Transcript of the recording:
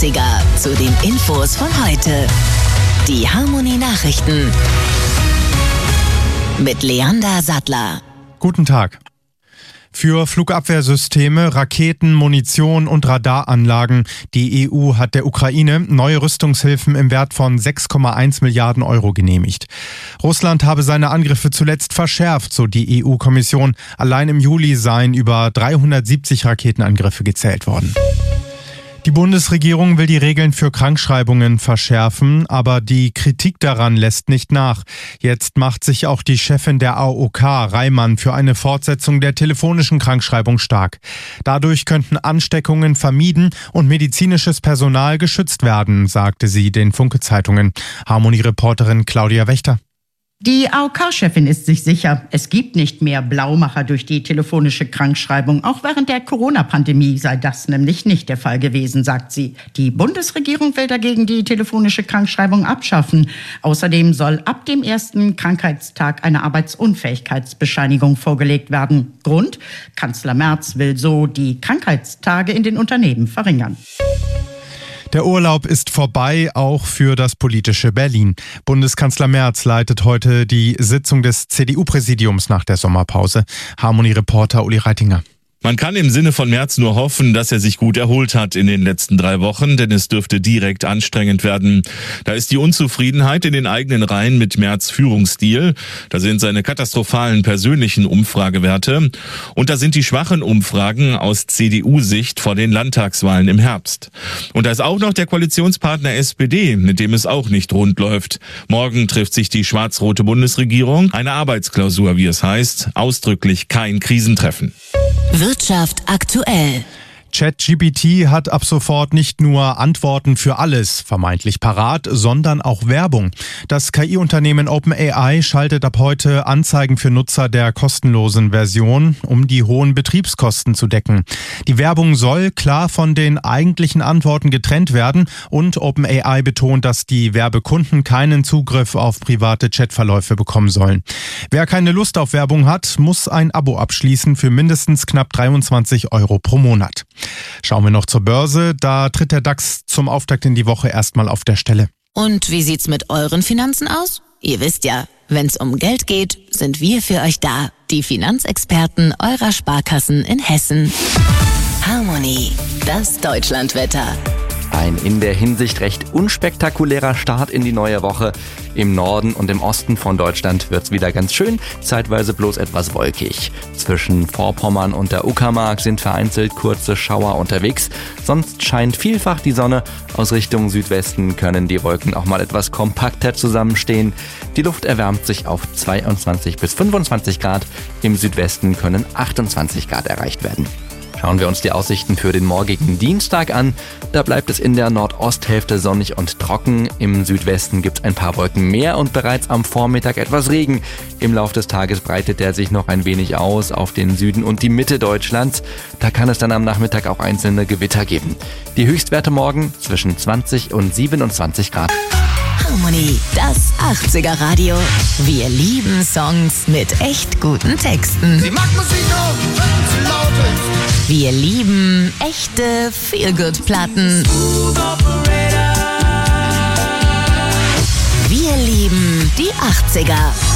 80er zu den Infos von heute. Die Harmony Nachrichten mit Leander Sattler. Guten Tag. Für Flugabwehrsysteme, Raketen, Munition und Radaranlagen. Die EU hat der Ukraine neue Rüstungshilfen im Wert von 6,1 Milliarden Euro genehmigt. Russland habe seine Angriffe zuletzt verschärft, so die EU-Kommission. Allein im Juli seien über 370 Raketenangriffe gezählt worden. Die Bundesregierung will die Regeln für Krankschreibungen verschärfen, aber die Kritik daran lässt nicht nach. Jetzt macht sich auch die Chefin der AOK, Reimann, für eine Fortsetzung der telefonischen Krankschreibung stark. Dadurch könnten Ansteckungen vermieden und medizinisches Personal geschützt werden, sagte sie den Funke-Zeitungen. Harmony-Reporterin Claudia Wächter. Die AOK-Chefin ist sich sicher, es gibt nicht mehr Blaumacher durch die telefonische Krankschreibung. Auch während der Corona-Pandemie sei das nämlich nicht der Fall gewesen, sagt sie. Die Bundesregierung will dagegen die telefonische Krankschreibung abschaffen. Außerdem soll ab dem ersten Krankheitstag eine Arbeitsunfähigkeitsbescheinigung vorgelegt werden. Grund? Kanzler Merz will so die Krankheitstage in den Unternehmen verringern. Der Urlaub ist vorbei, auch für das politische Berlin. Bundeskanzler Merz leitet heute die Sitzung des CDU-Präsidiums nach der Sommerpause. Harmony-Reporter Uli Reitinger. Man kann im Sinne von Merz nur hoffen, dass er sich gut erholt hat in den letzten 3 Wochen, denn es dürfte direkt anstrengend werden. Da ist die Unzufriedenheit in den eigenen Reihen mit Merz' Führungsstil, da sind seine katastrophalen persönlichen Umfragewerte und da sind die schwachen Umfragen aus CDU-Sicht vor den Landtagswahlen im Herbst. Und da ist auch noch der Koalitionspartner SPD, mit dem es auch nicht rund läuft. Morgen trifft sich die schwarz-rote Bundesregierung, eine Arbeitsklausur, wie es heißt, ausdrücklich kein Krisentreffen. Wirtschaft aktuell. ChatGPT hat ab sofort nicht nur Antworten für alles vermeintlich parat, sondern auch Werbung. Das KI-Unternehmen OpenAI schaltet ab heute Anzeigen für Nutzer der kostenlosen Version, um die hohen Betriebskosten zu decken. Die Werbung soll klar von den eigentlichen Antworten getrennt werden und OpenAI betont, dass die Werbekunden keinen Zugriff auf private Chatverläufe bekommen sollen. Wer keine Lust auf Werbung hat, muss ein Abo abschließen für mindestens knapp 23 Euro pro Monat. Schauen wir noch zur Börse. Da tritt der DAX zum Auftakt in die Woche erstmal auf der Stelle. Und wie sieht's mit euren Finanzen aus? Ihr wisst ja, wenn's um Geld geht, sind wir für euch da. Die Finanzexperten eurer Sparkassen in Hessen. Harmony, das Deutschlandwetter. Ein in der Hinsicht recht unspektakulärer Start in die neue Woche. Im Norden und im Osten von Deutschland wird's wieder ganz schön, zeitweise bloß etwas wolkig. Zwischen Vorpommern und der Uckermark sind vereinzelt kurze Schauer unterwegs. Sonst scheint vielfach die Sonne. Aus Richtung Südwesten können die Wolken auch mal etwas kompakter zusammenstehen. Die Luft erwärmt sich auf 22 bis 25 Grad. Im Südwesten können 28 Grad erreicht werden. Schauen wir uns die Aussichten für den morgigen Dienstag an. Da bleibt es in der Nordosthälfte sonnig und trocken. Im Südwesten gibt es ein paar Wolken mehr und bereits am Vormittag etwas Regen. Im Laufe des Tages breitet er sich noch ein wenig aus auf den Süden und die Mitte Deutschlands. Da kann es dann am Nachmittag auch einzelne Gewitter geben. Die Höchstwerte morgen zwischen 20 und 27 Grad. Harmony, das 80er Radio. Wir lieben Songs mit echt guten Texten. Sie macht Musik auf, wenn sie laut ist. Wir lieben echte Feel-Good-Platten. Wir lieben die 80er.